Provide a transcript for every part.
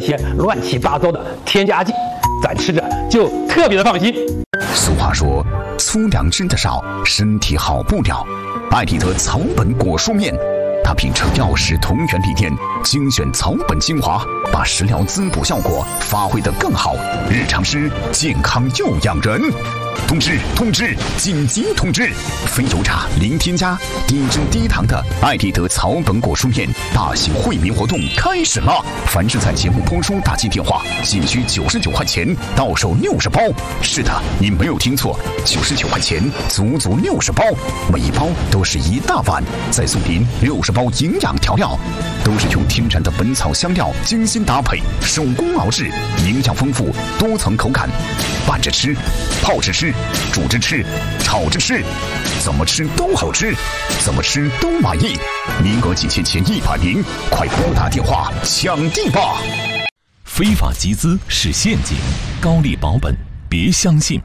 些乱七八糟的添加剂，咱吃着就特别的放心。 俗话说，粗粮吃得少，身体好不了。艾迪德草本果蔬面，它秉承药食同源理念，精选草本精华，把食疗滋补效果发挥得更好，日常吃健康又养人。通知！紧急通知！非油炸、零添加、低脂低糖的艾迪德草本果蔬面大型惠民活动开始了！凡是在节目播出打进电话，仅需99块钱，到手60包。是的，你没有听错，99块钱，足足60包，每一包都是一大碗，再送您60包营养调料，都是用天然的本草香料精心搭配，手工熬制，营养丰富，多层口感，拌着吃，泡着吃，煮着吃，炒着吃，怎么吃都好吃，怎么吃都满意。名额仅限前100名，快拨打电话抢地吧！ 非法集资是陷阱，高利保本别相信。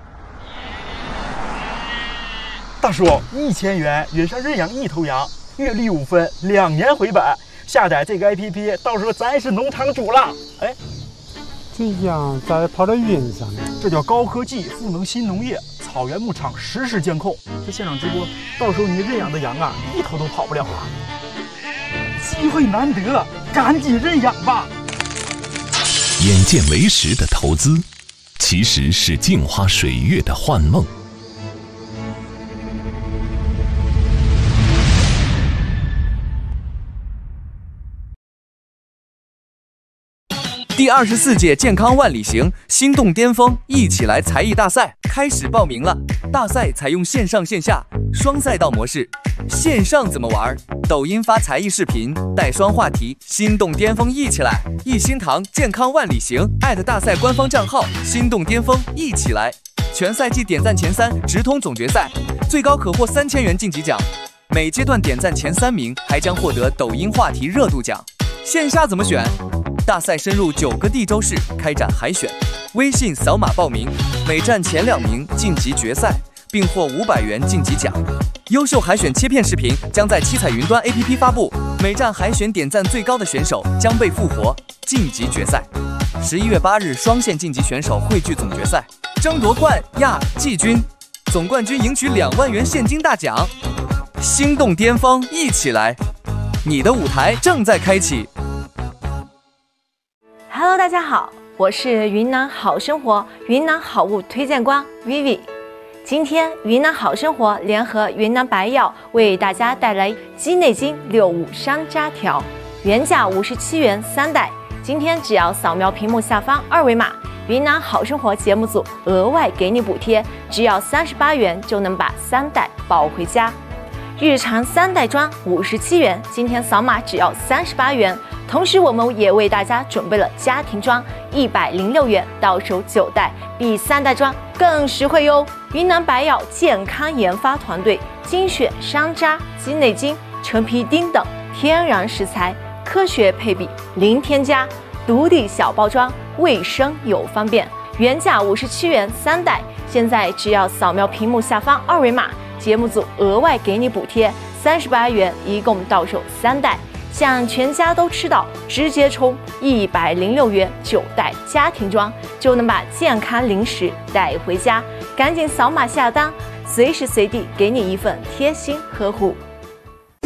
大叔，1000元约上认养1头羊，月利5分，2年回本。下载这个 APP， 到时候咱是农场主了。哎， 这羊咋跑到云上了？ 这叫高科技赋能新农业，草原牧场实时监控。这现场直播，到时候你认养的羊啊，1头都跑不了啊！机会难得，赶紧认养吧！ 眼见为实的投资，其实是镜花水月的幻梦。 第24届健康万里行心动巅峰一起来才艺大赛开始报名了。大赛采用线上线下双赛道模式。线上怎么玩？抖音发才艺视频，带双话题，心动巅峰一起来！一心堂健康万里行大赛官方账号心动巅峰一起来。全赛季点赞前3直通总决赛，最高可获3000元晋级奖。每阶段点赞前3名还将获得抖音话题热度奖。线下怎么选？大赛深入9个地州市开展海选，微信扫码报名，每站前2名晋级决赛，并获500元晋级奖。优秀海选切片视频将在七彩云端 APP 发布，每站海选点赞最高的选手将被复活晋级决赛。11月8日双线晋级选手汇聚总决赛，争夺冠亚季军，总冠军赢取2万元现金大奖。心动巅峰一起来，你的舞台正在开启。 Hello， 大家好，我是云南好生活云南好物推荐官 Vivi。今天云南好生活联合云南白药为大家带来鸡内金65山楂条，原价57元3袋，今天只要扫描屏幕下方2维码，云南好生活节目组额外给你补贴，只要38元就能把3袋抱回家。日常3袋装57元，今天扫码只要38元。同时，我们也为大家准备了家庭装106元，到手9袋，比3袋装更实惠哟。云南白药健康研发团队精选山楂、鸡内金、陈皮丁等天然食材，科学配比，零添加，独立小包装，卫生又方便。原价57元3袋，现在只要扫描屏幕下方2维码，节目组额外给你补贴38元，一共到手3袋。想全家都吃到，直接冲106元9袋家庭装，就能把健康零食带回家。赶紧扫码下单，随时随地给你一份贴心呵护。